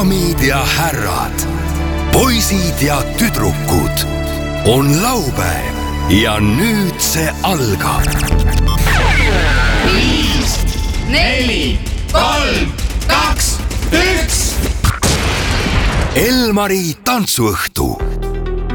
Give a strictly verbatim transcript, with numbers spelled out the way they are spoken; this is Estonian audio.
daamid ja härrad, poisid ja tüdrukud, on laupäev ja nüüd see algab. Viis, neli, kolm, kaks, üks. Elmari tantsuõhtu